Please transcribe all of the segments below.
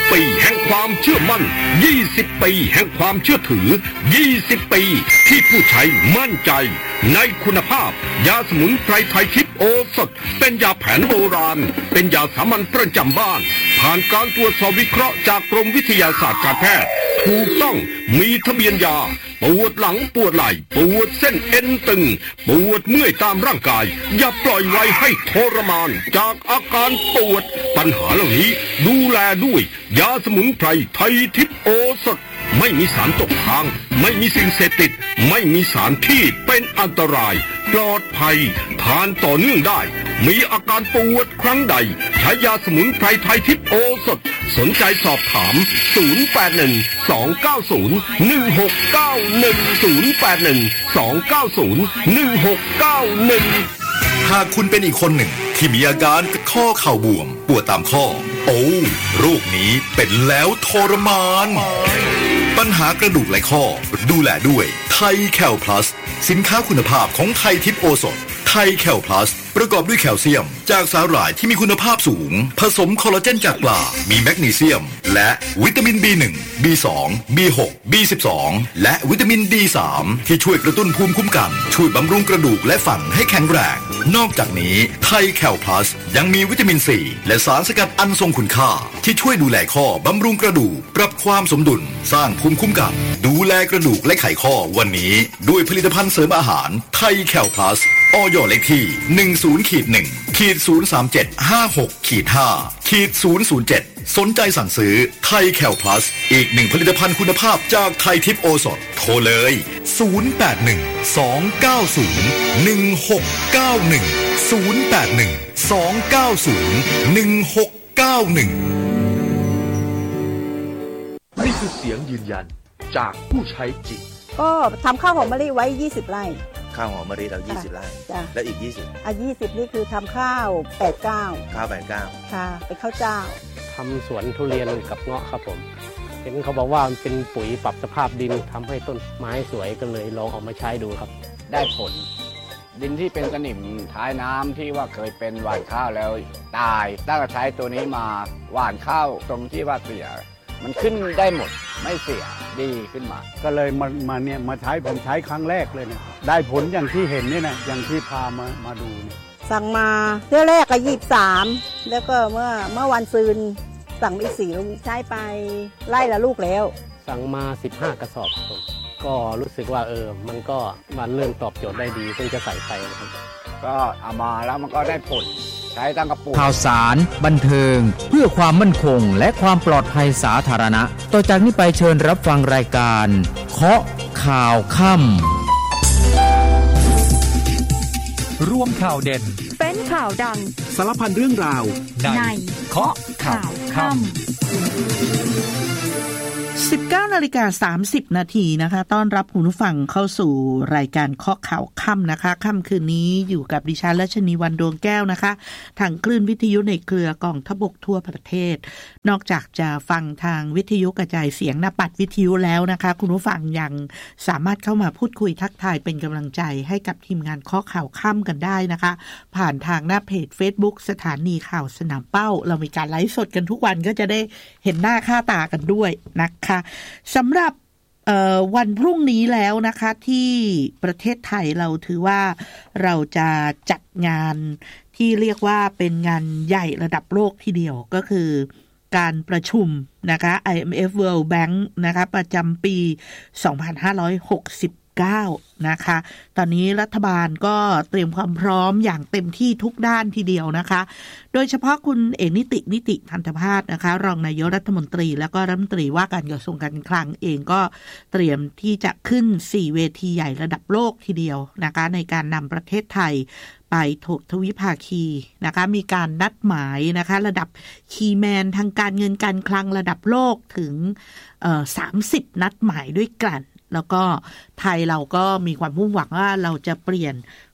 20 ปีแห่งความเชื่อมั่น20 ปีแห่งความเชื่อถือ20 ปีที่ผู้ใช้มั่นใจในคุณภาพยาสมุนไพรไทยทิพย์โอสถเป็นยาแผนโบราณเป็นยาสามัญประจำบ้านผ่านการตรวจสอบวิเคราะห์จากกรมวิทยาศาสตร์การแพทย์ถูกต้องมีทะเบียนยาปวดหลังปวดไหล่ปวดเส้นเอ็นตึงปวดเมื่อยตามร่างกายอย่าปล่อยไว้ให้ทรมานจากอาการปวดปัญหาเหล่านี้ดูแลด้วยยาสมุนไพรไทยทิพย์โอสถไม่มีสารตกค้างไม่มีสิ่งเสพติดไม่มีสารที่เป็นอันตรายปลอดภัยทานต่อเนื่องได้มีอาการปวดครั้งใดใช้ยาสมุนไพรไทยทิพย์โอสถสนใจสอบถามหากคุณเป็นอีกคนหนึ่งที่มีอาการข้อเข่าบวมปวดตามข้อโรคนี้เป็นแล้วทรมานปัญหากระดูกและข้อดูแลด้วยไทยแคลพลัสสินค้าคุณภาพของไทยทิพย์โอสถไทยแคลพลัสประกอบด้วยแคลเซียมจากสาหร่ายที่มีคุณภาพสูงผสมคอลลาเจนจากปลามีแมกนีเซียมและวิตามิน B1 B2 B6 B12 และวิตามิน D3 ที่ช่วยกระตุ้นภูมิคุ้มกันช่วยบำรุงกระดูกและฟันให้แข็งแรงนอกจากนี้ไทยแคลพลัสยังมีวิตามินซีและสารสกัดอันทรงคุณค่าที่ช่วยดูแลข้อบำรุงกระดูกปรับความสมดุลสร้างภูมิคุ้มกันดูแลกระดูกและไขข้อวันนี้ด้วยผลิตภัณฑ์เสริมอาหารไทยแคลพลัสอย.เลขที่ 10-1-03756-5-007สนใจสั่งซื้อไทยแคลพลัสอีกหนึ่งผลิตภัณฑ์คุณภาพจากไทยทิพย์โอสถโทรเลย0812901691 นี่คือเสียงยืนยันจากผู้ใช้จริงก็ทำข้าวหอมมะลิไว้20 ไร่ข้าวหอมมะลิเรา20 ไร่แล้วอีก20 20นี่คือทำข้าว89 ข้าว89 ค่ะเป็นข้าวเจ้าทำสวนทุเรียนกับเงาะครับผมเห็นเขาบอกว่ามันเป็นปุ๋ยปรับสภาพดินทำให้ต้นไม้สวยก็เลยลองเอามาใช้ดูครับได้ผลดินที่เป็นสนิมท้ายน้ำที่ว่าเคยเป็นหว่านข้าวแล้วตายตั้งแต่ใช้ตัวนี้มาหว่านข้าวตรงที่ว่าเสียมันขึ้นได้หมดไม่เสียดีขึ้นมาก็เลยมาใช้ผมใช้ครั้งแรกเลยเนี่ยได้ผลอย่างที่เห็นนี่นะอย่างที่พามาดูเนี่ยสั่งมาเที่ยวแรกก็23แล้วก็เมื่อวันซืนสั่งอีก4ลูกใช้ไปไล่ละลูกแล้วสั่งมา15 กระสอบครับก็รู้สึกว่ามันก็มันเริ่มตอบโจทย์ได้ดีซึ่งจะใส่ไปนะครับก็เอามาแล้วมันก็ได้ผลใช้ตั้งกระปุกข่าวสารบันเทิงเพื่อความมั่นคงและความปลอดภัยสาธารณะต่อจากนี้ไปเชิญรับฟังรายการเคาะข่าวค่ำรวมข่าวเด่นเป็นข่าวดังสารพันเรื่องราวในเคาะข่าวค่ำ 19:30 นาทีนะคะต้อนรับคุณผู้ฟังเข้าสู่รายการเคาะข่าวค่ำนะคะค่ำคืนนี้อยู่กับดิฉันรัชนีวรรณดวงแก้วนะคะทางคลื่นวิทยุในเครือกองทัพบกทั่วประเทศนอกจากจะฟังทางวิทยุกระจายเสียงหน้าปัดวิทยุแล้วนะคะคุณผู้ฟังยังสามารถเข้ามาพูดคุยทักทายเป็นกำลังใจให้กับทีมงานเคาะข่าวค่ำกันได้นะคะผ่านทางหน้าเพจ Facebook สถานีข่าวสนามเป้าเรามีการไลฟ์สดกันทุกวันก็จะได้เห็นหน้าค่าตากันด้วยนะคะสำหรับวันพรุ่งนี้แล้วนะคะที่ประเทศไทยเราถือว่าเราจะจัดงานที่เรียกว่าเป็นงานใหญ่ระดับโลกทีเดียวก็คือการประชุมนะคะ IMF World Bank นะคะประจำปี 2569 นะคะตอนนี้รัฐบาลก็เตรียมความพร้อมอย่างเต็มที่ทุกด้านทีเดียวนะคะโดยเฉพาะคุณเอกนิติพันธภาสนะคะรองนายกรัฐมนตรีแล้วก็รัฐมนตรีว่าการกระทรวงการคลังเองก็เตรียมที่จะขึ้น4เวทีใหญ่ระดับโลกทีเดียวนะคะในการนำประเทศไทยไปทวิภาคีนะคะมีการนัดหมายนะคะระดับคีย์แมนทางการเงินการคลังระดับโลกถึง30นัดหมายด้วยกันแล้วก็ไทยเราก็มีความมุ่งหวังว่าเราจะเปลี่ยน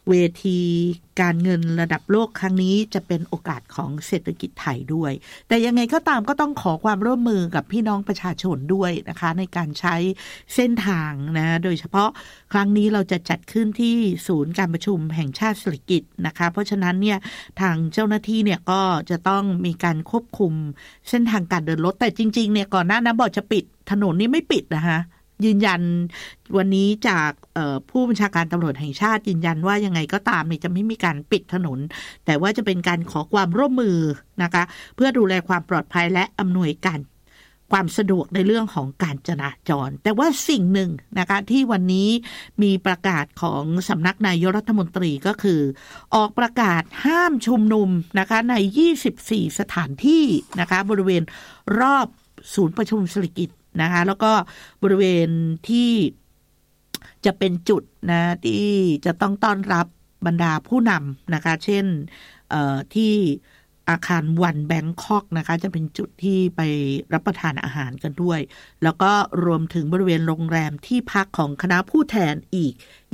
เวทีการเงินระดับโลกครั้งนี้จะเป็นโอกาสของเศรษฐกิจไทยด้วยแต่ยังไงก็ตามก็ต้องขอความร่วมมือกับพี่น้องประชาชนด้วยนะคะในการใช้เส้นทางนะโดยเฉพาะครั้งนี้เราจะจัดขึ้นที่ศูนย์การประชุมแห่งชาติสิริกิติ์นะคะเพราะฉะนั้นเนี่ยทางเจ้าหน้าที่เนี่ยก็จะต้องมีการควบคุมเส้นทางการเดินรถแต่จริงๆเนี่ยก่อนหน้านั้นบอกจะปิดถนนนี่ไม่ปิดนะคะยืนยันวันนี้จากผู้บัญชาการตำรวจแห่งชาติยืนยันว่ายังไงก็ตามเนี่ยจะไม่มีการปิดถนนแต่ว่าจะเป็นการขอความร่วมมือนะคะเพื่อดูแลความปลอดภัยและอำนวยการความสะดวกในเรื่องของการจราจรแต่ว่าสิ่งหนึ่งนะคะที่วันนี้มีประกาศของสำนักนายกรัฐมนตรีก็คือออกประกาศห้ามชุมนุมนะคะใน24สถานที่นะคะบริเวณรอบศูนย์ประชุมสิริกิติ์นะคะแล้วก็บริเวณที่จะเป็นจุดนะที่จะต้องต้อนรับบรรดาผู้นำนะคะเช่นที่อาคารวันแบงคอกนะคะจะเป็นจุดที่ไปรับประทานอาหารกันด้วยแล้วก็รวมถึงบริเวณโรงแรมที่พักของคณะผู้แทนอีก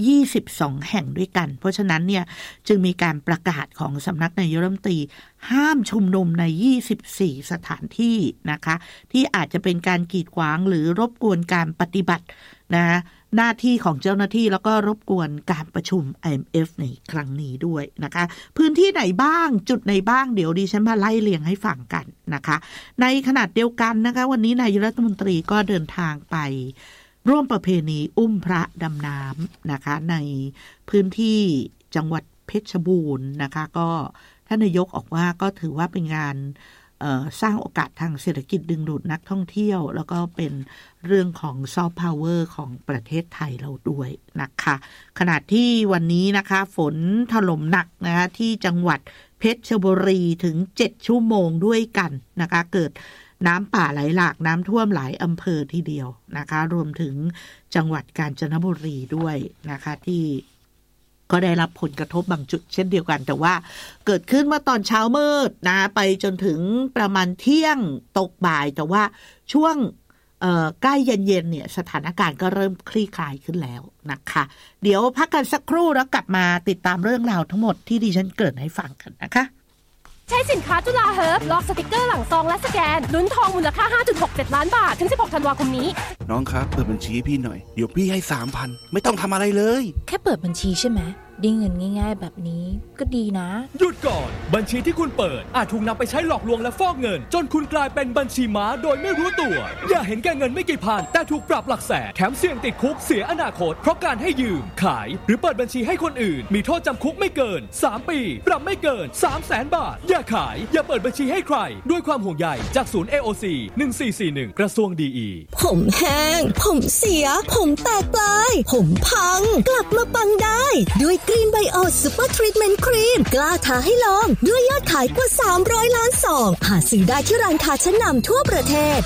22แห่งด้วยกันเพราะฉะนั้นเนี่ยจึงมีการประกาศของสำนักนายกรัฐมนตรีห้ามชุมนุมใน24สถานที่นะคะที่อาจจะเป็นการกีดขวางหรือรบกวนการปฏิบัตินะหน้าที่ของเจ้าหน้าที่แล้วก็รบกวนการประชุม IMF ในครั้งนี้ด้วยนะคะพื้นที่ไหนบ้างจุดไหนบ้างเดี๋ยวดิฉันมาไล่เรียงให้ฟังกันนะคะในขณะเดียวกันนะคะวันนี้นายกรัฐมนตรีก็เดินทางไปร่วมประเพณีอุ้มพระดำน้ำนะคะในพื้นที่จังหวัดเพชรบูรณ์นะคะก็ท่านนายกออกว่าก็ถือว่าเป็นงานสร้างโอกาสทางเศรษฐกิจดึงดูดนักท่องเที่ยวแล้วก็เป็นเรื่องของซอฟต์พาวเวอร์ของประเทศไทยเราด้วยนะคะขณะที่วันนี้นะคะฝนถล่มหนักนะคะที่จังหวัดเพชรบุรีถึง7ชั่วโมงด้วยกันนะคะเกิดน้ำป่าไหลหลากน้ำท่วมหลายอำเภอทีเดียวนะคะรวมถึงจังหวัดกาญจนบุรีด้วยนะคะที่ก็ได้รับผลกระทบบางจุดเช่นเดียวกันแต่ว่าเกิดขึ้นเมื่อตอนเช้ามืดนะไปจนถึงประมาณเที่ยงตกบ่ายแต่ว่าช่วงใกล้เย็นๆเนี่ยสถานการณ์ก็เริ่มคลี่คลายขึ้นแล้วนะคะเดี๋ยวพักกันสักครู่แล้วกลับมาติดตามเรื่องราวทั้งหมดที่ดิฉันเกริ่นให้ฟังกันนะคะใช้สินค้าจุฬาเฮิร์บลอกสติกเกอร์หลังซองและสแกนลุ้นทองมูลค่า 5.67 ล้านบาทถึง16ธันวาคมนี้น้องครับเปิดบัญชีให้พี่หน่อยเดี๋ยวพี่ให้ 3,000 ไม่ต้องทำอะไรเลยแค่เปิดบัญชีใช่ไหมได้เงินง่ายๆแบบนี้ก็ดีนะหยุดก่อนบัญชีที่คุณเปิดอาจถูกนำไปใช้หลอกลวงและฟอกเงินจนคุณกลายเป็นบัญชีม้าโดยไม่รู้ตัวอย่าเห็นแก่เงินไม่กี่พันแต่ถูกปรับหลักแสนแถมเสี่ยงติดคุกเสียอนาคตเพราะการให้ยืมขายหรือเปิดบัญชีให้คนอื่นมีโทษจำคุกไม่เกิน3ปีปรับไม่เกิน 300,000 บาทอย่าขายอย่าเปิดบัญชีให้ใครด้วยความห่วงใยจากศูนย์ AOC 1441กระทรวงดีอีผมแห้งผมเสียผมแตกปลายผมพังกลับมาปังได้ด้วยกรีนไบโอซุปเปอร์ทรีทเมนต์ครีมกล้าท้าให้ลองด้วยยอดขายกว่า300ล้านซองหาซื้อได้ที่ร้านค้าชั้นนำทั่วประเทศ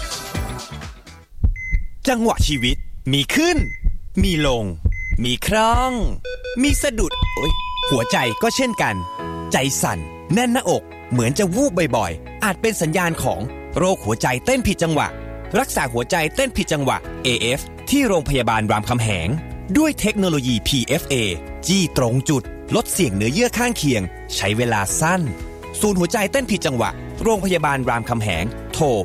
จังหวะชีวิตมีขึ้นมีลงมีคร่องมีสะดุดหัวใจก็เช่นกันใจสั่นแน่นหน้าอกเหมือนจะวูบบ่อยๆอาจเป็นสัญญาณของโรคหัวใจเต้นผิดจังหวะรักษาหัวใจเต้นผิดจังหวะ AF ที่โรงพยาบาลรามคำแหงด้วยเทคโนโลยี PFA จี้ตรงจุดลดเสี่ยงเนื้อเยื่อข้างเคียงใช้เวลาสั้นศูนย์หัวใจเต้นผิดจังหวะโรงพยาบาลรามคำแหงโทร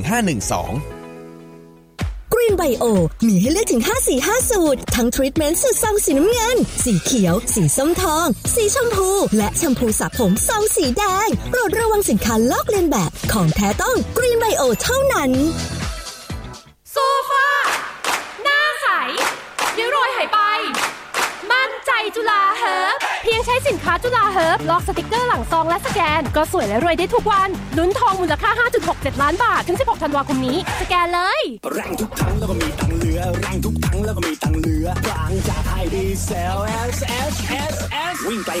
1512 กรีนไบโอมีให้เลือกถึง5-4-5 สูตรทั้งทรีทเมนต์สูตรซองสีน้ำเงินสีเขียวสีส้มทองสีชมพูและแชมพูสระผมซองสีแดงโปรดระวังสินค้าลอกเลียนแบบของแท้ต้องกรีนไบโอเท่านั้นโซฟาหน้าใสเดี๋ยวโรยหายไปมั่นใจจุฬาเฮิร์บเพียงใช้สินค้าจุฬาเฮิร์บลอกสติกเกอร์หลังซองและสแกนก็สวยและรวยได้ทุกวันลุ้นทองมูลค่า 5.67 ล้านบาทถึง16ธันวาคมนี้สแกนเลยแรงทุกครั้งแล้วก็มีตังเหลือแรงทุกครั้งแล้วก็มีตังเหลือบางจากไทยดีเซล S วิ่งไป